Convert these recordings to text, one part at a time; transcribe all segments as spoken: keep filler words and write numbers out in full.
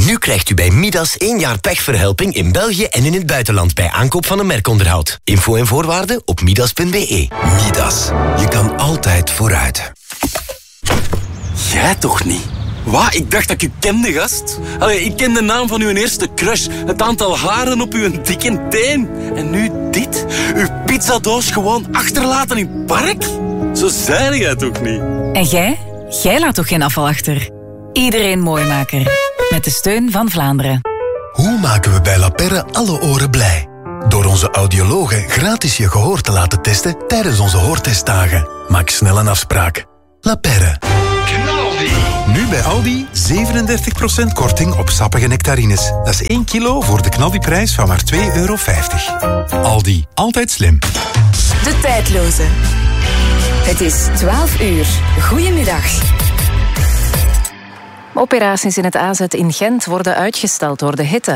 Nu krijgt u bij Midas één jaar pechverhelping in België en in het buitenland bij aankoop van een merkonderhoud. Info en voorwaarden op midas punt b e. Midas. Je kan altijd vooruit. Jij toch niet? Wat? Ik dacht dat ik u kende, gast. Allee, ik ken de naam van uw eerste crush. Het aantal haren op uw dikke teen. En nu dit? Uw pizzadoos gewoon achterlaten in het park? Zo zei jij toch niet? En jij? Jij laat toch geen afval achter? Iedereen Mooimaker. Met de steun van Vlaanderen. Hoe maken we bij La Perre alle oren blij? Door onze audiologen gratis je gehoor te laten testen tijdens onze hoortestdagen. Maak snel een afspraak. La Perre. Nu bij Aldi zevenendertig procent korting op sappige nectarines. Dat is één kilo voor de knaldiprijs van maar twee euro vijftig. Aldi, altijd slim. De tijdloze. Het is twaalf uur. Goedemiddag. Operaties in het A Z in Gent worden uitgesteld door de hitte.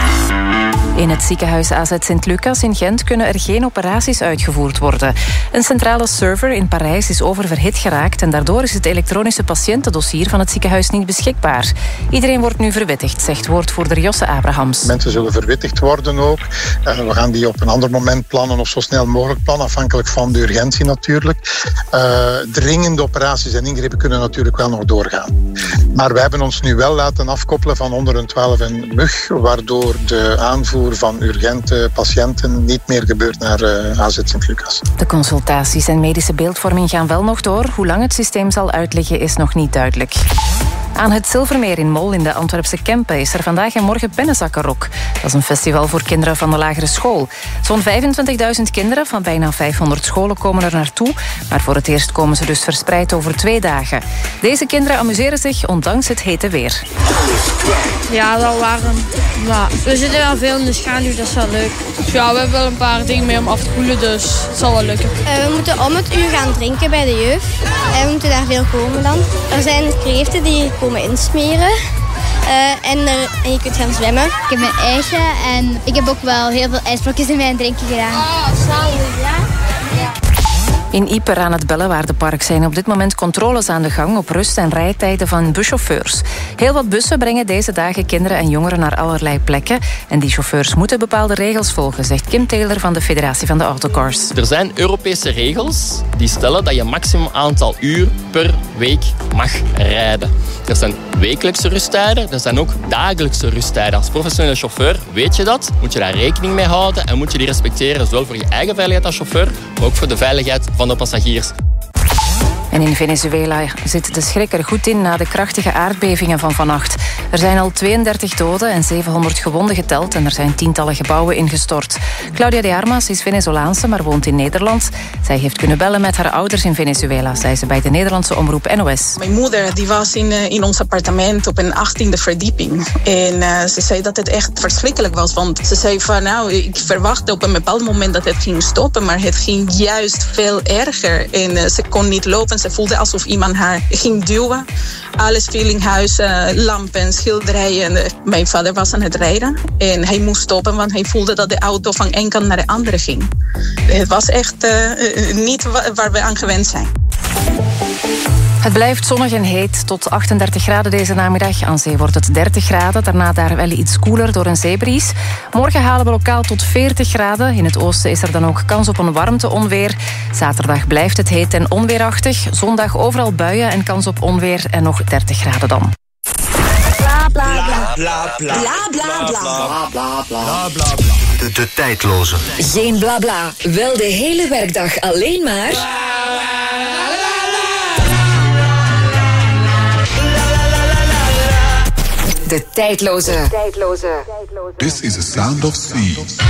In het ziekenhuis A Z Sint-Lucas in Gent kunnen er geen operaties uitgevoerd worden. Een centrale server in Parijs is oververhit geraakt en daardoor is het elektronische patiëntendossier van het ziekenhuis niet beschikbaar. Iedereen wordt nu verwittigd, zegt woordvoerder Josse Abrahams. Mensen zullen verwittigd worden ook. Uh, we gaan die op een ander moment plannen of zo snel mogelijk plannen, afhankelijk van de urgentie natuurlijk. Uh, dringende operaties en ingrepen kunnen natuurlijk wel nog doorgaan. Maar we hebben ons nu wel laten afkoppelen van onder een twaalf en mug, waardoor de aanvoer van urgente patiënten niet meer gebeurt naar uh, A Z Sint-Lucas. De consultaties en medische beeldvorming gaan wel nog door. Hoe lang het systeem zal uitliggen is nog niet duidelijk. Aan het Zilvermeer in Mol in de Antwerpse Kempen is er vandaag en morgen Pennenzakkenrock. Dat is een festival voor kinderen van de lagere school. Zo'n vijfentwintigduizend kinderen van bijna vijfhonderd scholen komen er naartoe. Maar voor het eerst komen ze dus verspreid over twee dagen. Deze kinderen amuseren zich ondanks het hete weer. Ja, dat warm. Maar we zitten wel veel in de schaduw, dat is wel leuk. Ja, we hebben wel een paar dingen mee om af te koelen, dus het zal wel lukken. Uh, we moeten om het uur gaan drinken bij de jeugd. En we moeten daar veel komen dan. Er zijn kreeften die komen insmeren. Uh, en, er, en je kunt gaan zwemmen. Ik heb mijn ijsje en ik heb ook wel heel veel ijsblokjes in mijn drinkje gedaan. Oh, zalig, ja. In Ieper aan het Bellewaardepark zijn op dit moment controles aan de gang op rust- en rijtijden van buschauffeurs. Heel wat bussen brengen deze dagen kinderen en jongeren naar allerlei plekken. En die chauffeurs moeten bepaalde regels volgen, zegt Kim Taylor van de Federatie van de Autocars. Er zijn Europese regels die stellen dat je maximum aantal uur per week mag rijden. Er zijn wekelijkse rusttijden, er zijn ook dagelijkse rusttijden. Als professionele chauffeur weet je dat, moet je daar rekening mee houden en moet je die respecteren, zowel voor je eigen veiligheid als chauffeur, maar ook voor de veiligheid van de passagiers. En in Venezuela zit de schrik er goed in na de krachtige aardbevingen van vannacht. Er zijn al tweeëndertig doden en zevenhonderd gewonden geteld en er zijn tientallen gebouwen ingestort. Claudia de Armas is Venezolaanse, maar woont in Nederland. Zij heeft kunnen bellen met haar ouders in Venezuela, zei ze bij de Nederlandse omroep N O S. Mijn moeder die was in, in ons appartement op een achttiende verdieping. En uh, ze zei dat het echt verschrikkelijk was, want ze zei van nou, ik verwachtte op een bepaald moment dat het ging stoppen, maar het ging juist veel erger. En uh, ze kon niet lopen. Ze voelde alsof iemand haar ging duwen. Alles viel in huis, uh, lampen, schilderijen. Mijn vader was aan het rijden en hij moest stoppen, want hij voelde dat de auto van een kant naar de andere ging. Het was echt uh, niet waar we aan gewend zijn. Het blijft zonnig en heet tot achtendertig graden deze namiddag. Aan zee wordt het dertig graden, daarna daar wel iets koeler door een zeebries. Morgen halen we lokaal tot veertig graden. In het oosten is er dan ook kans op een warmteonweer. Zaterdag blijft het heet en onweerachtig. Zondag overal buien en kans op onweer en nog dertig graden dan. Bla bla bla. Bla bla bla. Bla bla bla. De, de tijdloze. Geen bla bla, wel de hele werkdag alleen maar... De tijdloze. This is the sound of sea.